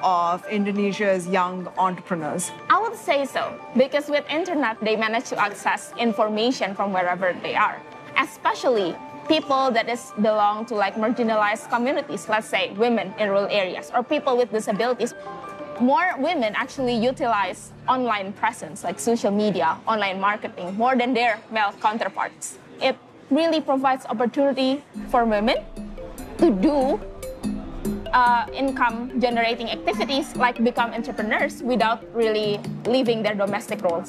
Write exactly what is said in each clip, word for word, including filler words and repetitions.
of Indonesia's young entrepreneurs? I would say so, because with internet, they manage to access information from wherever they are, especially people that is belong to like marginalized communities, let's say women in rural areas or people with disabilities. More women actually utilize online presence like social media, online marketing more than their male counterparts. It really provides opportunity for women to do uh, income generating activities like become entrepreneurs without really leaving their domestic roles.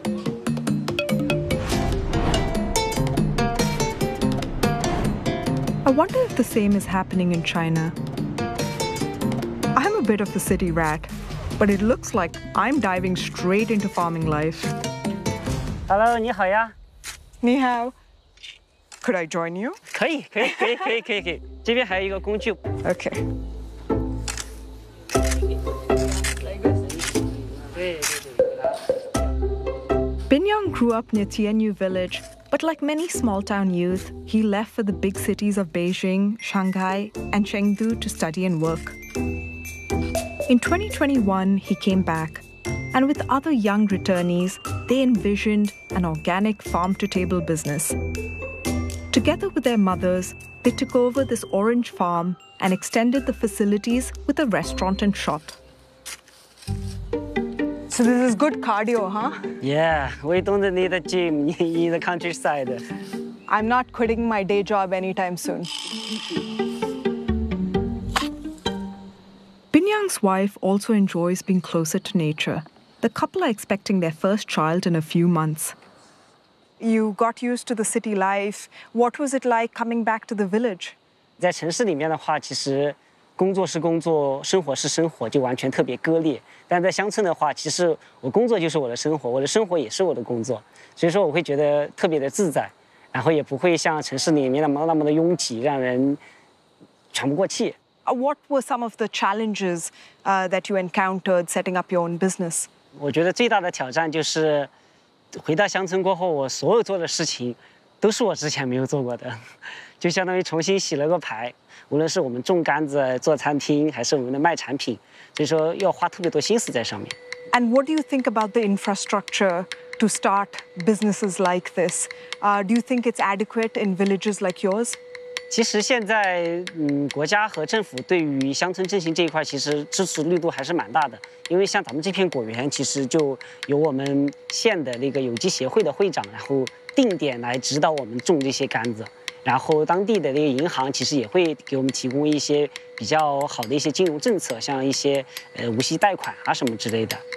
I wonder if the same is happening in China. I'm a bit of a city rat, but it looks like I'm diving straight into farming life. Hello, 你好呀。 你好. Could I join you? 可以，可以，可以，可以，可以，可以。这边还有一个工具。 Okay. 对对对。 Binyang grew up near Tianyu village, but like many small-town youth, he left for the big cities of Beijing, Shanghai, and Chengdu to study and work. In twenty twenty-one, he came back, and with other young returnees, they envisioned an organic farm-to-table business. Together with their mothers, they took over this orange farm and extended the facilities with a restaurant and shop. So this is good cardio, huh? Yeah, we don't need a gym in the countryside. I'm not quitting my day job anytime soon. Binyang's wife also enjoys being closer to nature. The couple are expecting their first child in a few months. You got used to the city life. What was it like coming back to the village? 在城市里面的话，其实工作是工作，生活是生活，就完全特别割裂。但在乡村的话，其实我工作就是我的生活，我的生活也是我的工作，所以说我会觉得特别的自在，然后也不会像城市里面那么那么的拥挤，让人喘不过气。 What were some of the challenges uh, that you encountered setting up your own business? 我觉得最大的挑战就是回到乡村过后，我所有做的事情都是我之前没有做过的，就相当于重新洗了个牌。无论是我们种柑子、做餐厅，还是我们的卖产品，所以说要花特别多心思在上面。 And what do you think about the infrastructure to start businesses like this? Uh, do you think it's adequate in villages like yours? 其实现在，嗯，国家和政府对于乡村振兴这一块，其实支持力度还是蛮大的。因为像咱们这片果园，其实就有我们县的那个有机协会的会长，然后定点来指导我们种这些柑子。然后当地的那个银行其实也会给我们提供一些比较好的一些金融政策，像一些呃无息贷款啊什么之类的。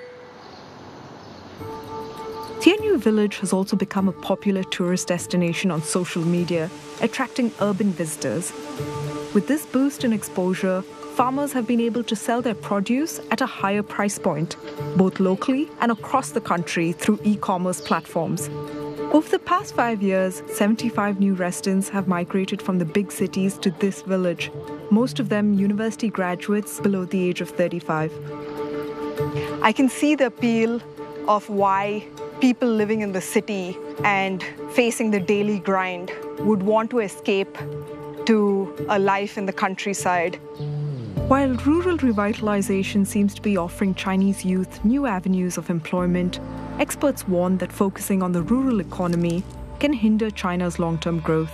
Tianyu village has also become a popular tourist destination on social media, attracting urban visitors. With this boost in exposure, farmers have been able to sell their produce at a higher price point, both locally and across the country through e-commerce platforms. Over the past five years, seventy-five new residents have migrated from the big cities to this village, most of them university graduates below the age of thirty-five. I can see the appeal of why people living in the city and facing the daily grind would want to escape to a life in the countryside. While rural revitalization seems to be offering Chinese youth new avenues of employment, experts warn that focusing on the rural economy can hinder China's long-term growth.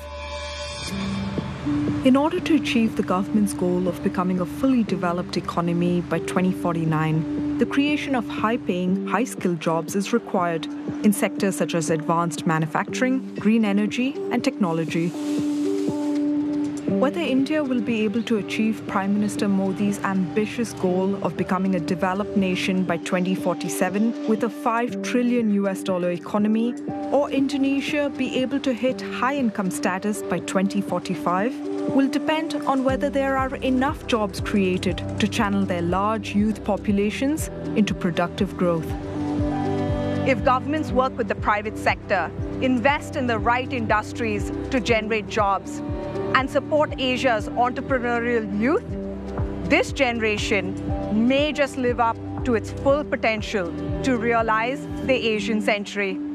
In order to achieve the government's goal of becoming a fully developed economy by twenty forty-nine, the creation of high-paying, high-skilled jobs is required in sectors such as advanced manufacturing, green energy, and technology. Whether India will be able to achieve Prime Minister Modi's ambitious goal of becoming a developed nation by twenty forty-seven with a five trillion U S dollar economy, or Indonesia be able to hit high-income status by twenty forty-five, will depend on whether there are enough jobs created to channel their large youth populations into productive growth. If governments work with the private sector, invest in the right industries to generate jobs, and support Asia's entrepreneurial youth, this generation may just live up to its full potential to realize the Asian century.